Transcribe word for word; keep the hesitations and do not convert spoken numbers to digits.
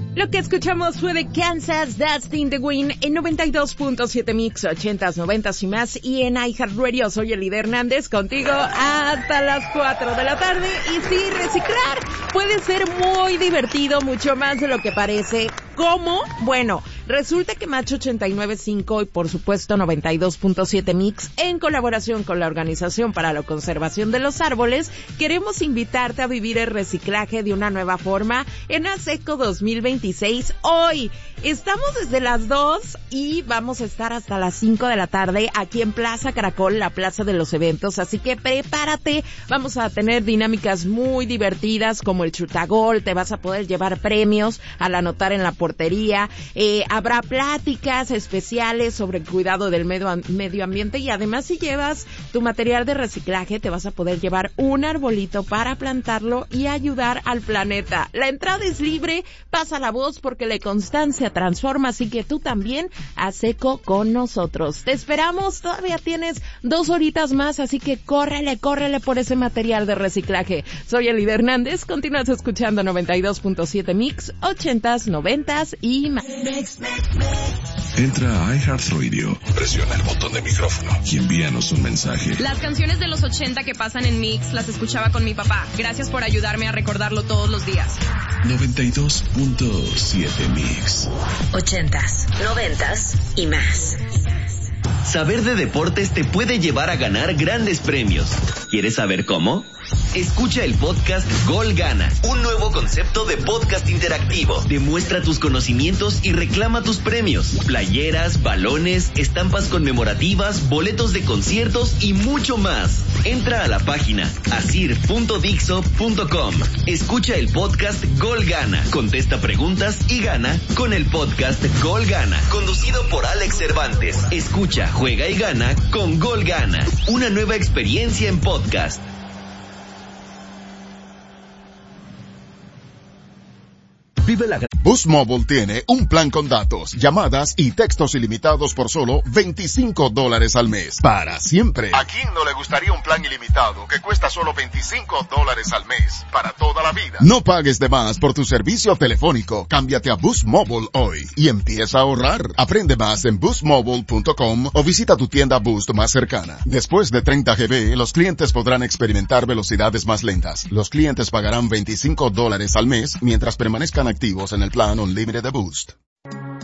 Lo que escuchamos fue de Kansas, Dustin the Wind en noventa y dos punto siete Mix, ochentas, noventas y más, y en iHeartRadio. Soy Elida Hernández, contigo hasta las cuatro de la tarde. Y sí, reciclar puede ser muy divertido, mucho más de lo que parece. ¿Cómo? Bueno, resulta que Macho ochenta y nueve punto cinco y por supuesto noventa y dos punto siete Mix, en colaboración con la Organización para la Conservación de los Árboles, queremos invitarte a vivir el reciclaje de una nueva forma en ASECO dos mil veintiséis. Hoy estamos desde las dos y vamos a estar hasta las cinco de la tarde aquí en Plaza Caracol, la plaza de los eventos, así que prepárate. Vamos a tener dinámicas muy divertidas como el chutagol, te vas a poder llevar premios al anotar en la portería, eh, habrá pláticas especiales sobre el cuidado del medio, medio ambiente, y además si llevas tu material de reciclaje te vas a poder llevar un arbolito para plantarlo y ayudar al planeta. La entrada es libre, pasa la voz porque la constancia transforma, así que tú también ASECO con nosotros. Te esperamos, todavía tienes dos horitas más, así que córrele, córrele por ese material de reciclaje. Soy Elida Hernández, continúas escuchando noventa y dos punto siete Mix, ochentas, noventas y más. Entra a iHeartRadio, presiona el botón de micrófono y envíanos un mensaje. Las canciones de los ochenta que pasan en Mix las escuchaba con mi papá. Gracias por ayudarme a recordarlo todos los días. noventa y dos punto siete Mix. Ochentas, noventas y más. Saber de deportes te puede llevar a ganar grandes premios. ¿Quieres saber cómo? Escucha el podcast Gol Gana, un nuevo concepto de podcast interactivo. Demuestra tus conocimientos y reclama tus premios. Playeras, balones, estampas conmemorativas, boletos de conciertos y mucho más. Entra a la página asir punto dixo punto com. Escucha el podcast Gol Gana. Contesta preguntas y gana con el podcast Gol Gana, conducido por Alex Cervantes. Escucha, juega y gana con Gol Gana. Una nueva experiencia en podcast. Vive la... Boost Mobile tiene un plan con datos, llamadas y textos ilimitados por solo veinticinco dólares al mes. Para siempre. ¿A quién no le gustaría un plan ilimitado que cuesta solo veinticinco dólares al mes? Para toda la vida. No pagues de más por tu servicio telefónico. Cámbiate a Boost Mobile hoy y empieza a ahorrar. Aprende más en boost mobile punto com o visita tu tienda Boost más cercana. Después de treinta gigabytes, los clientes podrán experimentar velocidades más lentas. Los clientes pagarán veinticinco dólares al mes mientras permanezcan activos en el plan Unlimited de Boost.